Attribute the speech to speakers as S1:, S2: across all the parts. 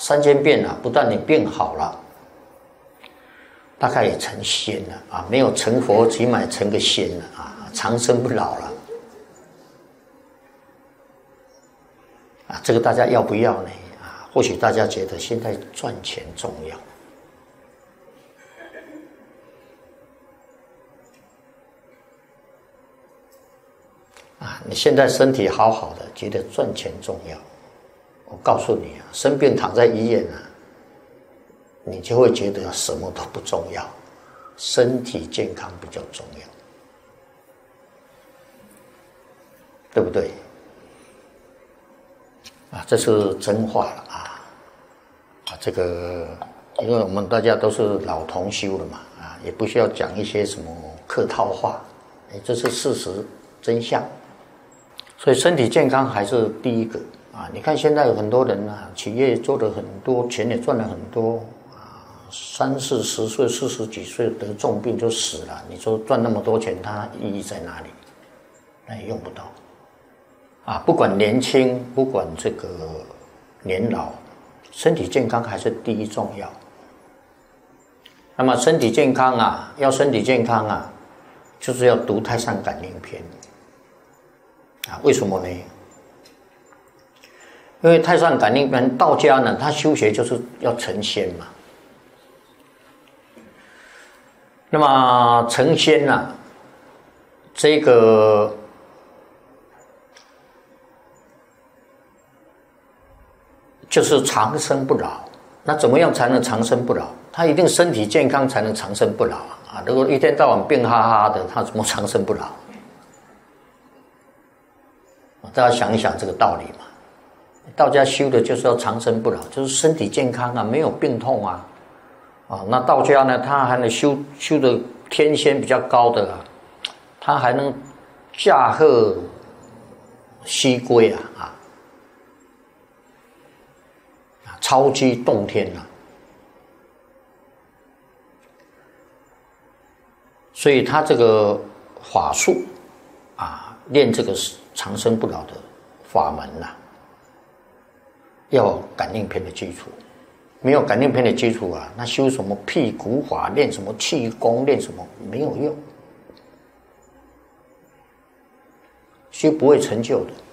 S1: 3000遍啊，不但你病好了，大概也成仙了啊，没有成佛，起码成个仙了啊，长生不老了啊，这个大家要不要呢？啊，或许大家觉得现在赚钱重要。啊，你现在身体好好的，觉得赚钱重要。我告诉你啊，生病躺在医院啊，你就会觉得什么都不重要，身体健康比较重要，对不对？啊，这是真话了啊！这个，因为我们大家都是老同修了嘛，啊，也不需要讲一些什么客套话，这是事实真相。所以身体健康还是第一个啊！你看现在有很多人啊，企业做了很多，钱也赚了很多啊，30、40岁、40几岁得重病就死了。你说赚那么多钱，它意义在哪里？那也用不到啊！不管年轻，不管这个年老，身体健康还是第一重要。那么身体健康啊，要身体健康啊，就是要读《太上感应篇》。啊，为什么呢？因为太上感应篇，道家呢，他修学就是要成仙嘛。那么成仙啊，这个就是长生不老。那怎么样才能长生不老？他一定身体健康才能长生不老啊！如果一天到晚病哈哈的，他怎么长生不老？大家想一想这个道理嘛，道家修的就是要长生不老，就是身体健康啊，没有病痛啊。那道家呢，他还能修的天仙比较高的啊，他还能驾鹤西归啊，超级动天啊。所以他这个法术啊，练这个长生不老的法门呐，要感应篇的基础。没有感应篇的基础啊，那修什么辟谷法，练什么气功，练什么没有用，修不会成就的。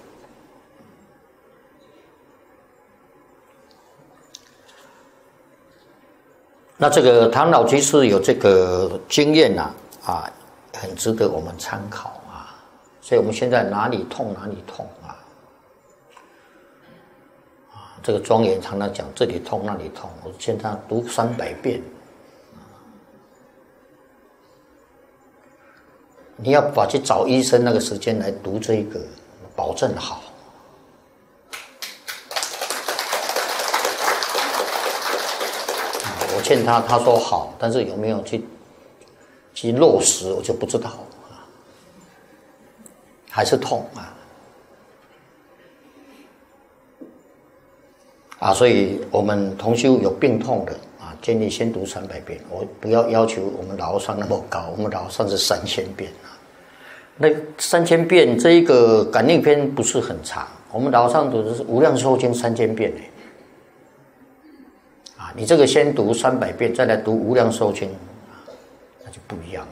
S1: 那这个唐老居士有这个经验呐，很值得我们参考。所以我们现在哪里痛哪里痛啊！这个庄严常常讲这里痛那里痛，我现在读300遍。你要跑去找医生那个时间来读这个，保证好。我劝他，他说好，但是有没有去落实，我就不知道。还是痛所以我们同修有病痛的建议先读300遍，我不要求我们老和尚那么高，我们老和尚是3000遍那3000遍这一个感应篇不是很长，我们老和尚读的是无量寿经3000遍你这个先读300遍，再来读无量寿经那就不一样了。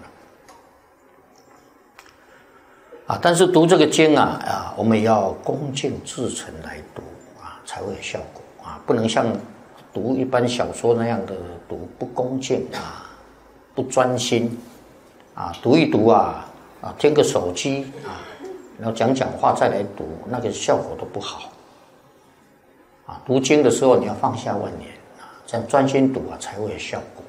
S1: 但是读这个经我们也要恭敬至诚来读才会有效果不能像读一般小说那样的读，不恭敬不专心读一读听个手机然后讲话再来读，那个效果都不好读经的时候你要放下万念这样专心读才会有效果。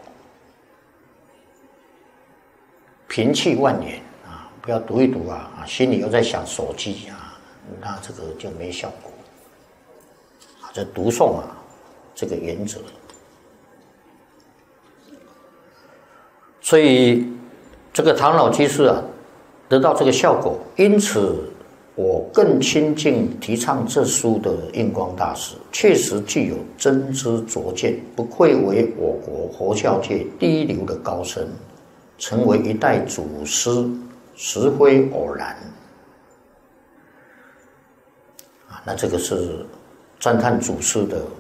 S1: 平气万年不要读一读心里又在想手机那这个就没效果。这读诵这个原则。所以这个唐老居士得到这个效果，因此我更亲近提倡这书的印光大师，确实具有真知灼见，不愧为我国佛教界第一流的高僧，成为一代祖师，实非偶然那这个是赞叹祖师的